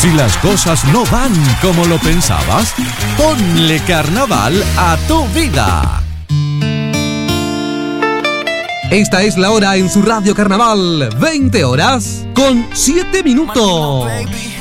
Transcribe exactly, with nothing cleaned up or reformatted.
Si las cosas no van como lo pensabas, ponle carnaval a tu vida. Esta es la hora en su Radio Carnaval, veinte horas con siete minutos.